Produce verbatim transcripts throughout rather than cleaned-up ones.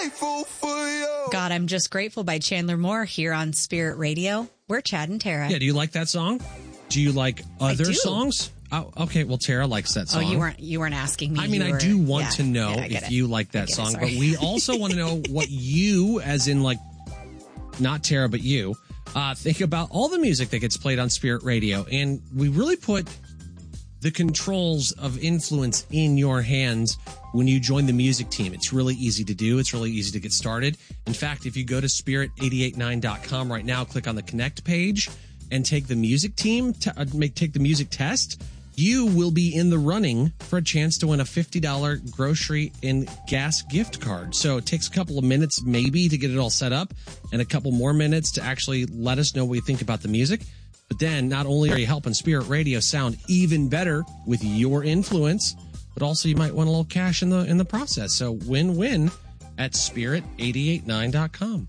grateful for you. God, I'm Just Grateful by Chandler Moore here on Spirit Radio. We're Chad and Tara. Yeah, do you like that song? Do you like other do. songs? Oh, okay, well, Tara likes that song. Oh, you weren't you weren't asking me. I mean, you I were, do want yeah, to know yeah, if it. you like that it, song, sorry. but we also want to know what you, as in like, not Tara, but you, uh, think about all the music that gets played on Spirit Radio. And we really put the controls of influence in your hands when you join the music team. It's really easy to do. It's really easy to get started. In fact, if you go to spirit eight eight nine dot com right now, click on the Connect page and take the music team, t- uh, make take the music test, you will be in the running for a chance to win a fifty dollars grocery and gas gift card. So it takes a couple of minutes maybe to get it all set up and a couple more minutes to actually let us know what you think about the music. But then not only are you helping Spirit Radio sound even better with your influence, but also you might want a little cash in the in the process. So win-win at spirit eight eight nine dot com.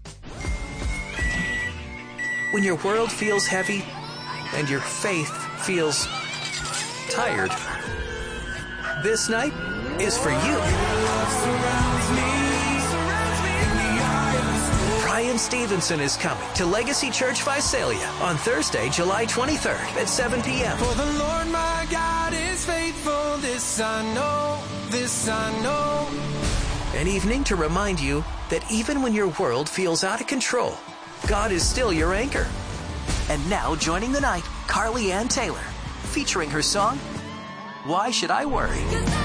When your world feels heavy and your faith feels tired, this night is for you. Brian Stevenson is coming to Legacy Church Visalia on Thursday, July twenty-third at seven p.m. For the Lord my God is faithful, this I know, this I know. An evening to remind you that even when your world feels out of control, God is still your anchor. And now joining the night, Carly Ann Taylor, featuring her song, Why Should I Worry?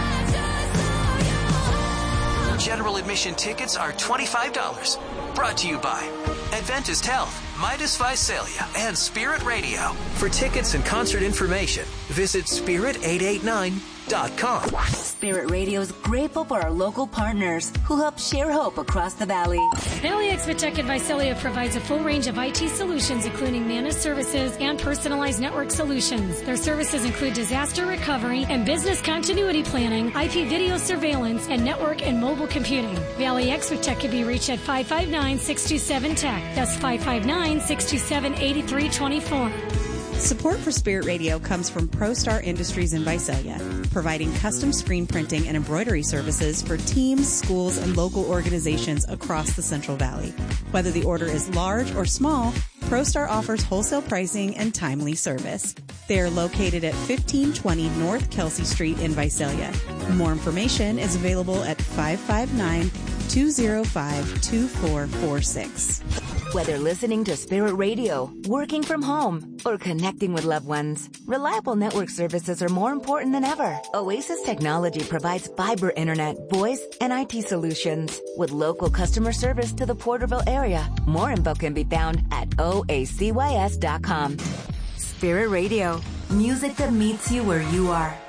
General admission tickets are twenty-five dollars. Brought to you by Adventist Health, Midas Visalia, and Spirit Radio. For tickets and concert information, visit spirit eight eight nine dot com. Spirit Radio is grateful for our local partners who help share hope across the valley. Valley Expatech in Visalia provides a full range of I T solutions, including managed services and personalized network solutions. Their services include disaster recovery and business continuity planning, I P video surveillance, and network and mobile computing. Valley Expatech can be reached at five five nine, six two seven, T E C. That's five five nine, six two seven, eight three two four. Support for Spirit Radio comes from ProStar Industries in Visalia, providing custom screen printing and embroidery services for teams, schools, and local organizations across the Central Valley. Whether the order is large or small, ProStar offers wholesale pricing and timely service. They are located at fifteen twenty North Kelsey Street in Visalia. More information is available at five five nine, two oh five, two four four six. Whether listening to Spirit Radio, working from home, or connecting with loved ones, reliable network services are more important than ever. Oasis Technology provides fiber internet, voice, and I T solutions with local customer service to the Porterville area. More info can be found at O A C Y S dot com. Spirit Radio, music that meets you where you are.